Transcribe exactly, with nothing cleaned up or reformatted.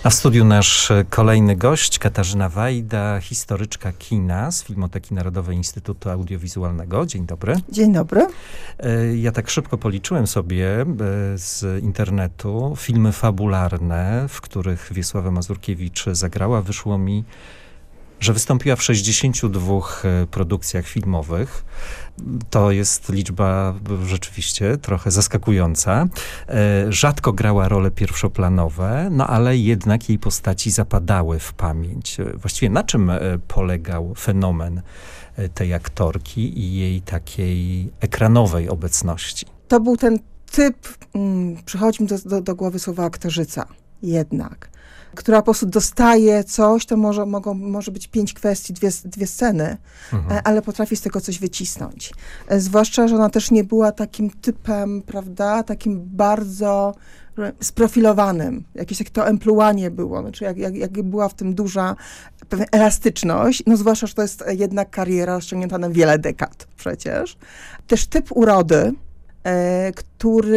A w studiu nasz kolejny gość, Katarzyna Wajda, historyczka kina z Filmoteki Narodowej Instytutu Audiowizualnego. Dzień dobry. Dzień dobry. Ja tak szybko policzyłem sobie z internetu filmy fabularne, w których Wiesława Mazurkiewicz zagrała. Wyszło mi, że wystąpiła w sześćdziesięciu dwóch produkcjach filmowych. To jest liczba rzeczywiście trochę zaskakująca. Rzadko grała role pierwszoplanowe, no ale jednak jej postaci zapadały w pamięć. Właściwie na czym polegał fenomen tej aktorki i jej takiej ekranowej obecności? To był ten typ, hmm, przychodzi mi do, do, do głowy słowa aktorzyca jednak, która po prostu dostaje coś, to może, mogą, może być pięć kwestii, dwie, dwie sceny, mhm. ale potrafi z tego coś wycisnąć. Zwłaszcza, że ona też nie była takim typem, prawda, takim bardzo sprofilowanym. Jakieś takie to emploi nie było. Znaczy, jak, jak, jak była w tym duża pewna elastyczność, no zwłaszcza, że to jest jednak kariera rozciągnięta na wiele dekad przecież. Też typ urody, e, który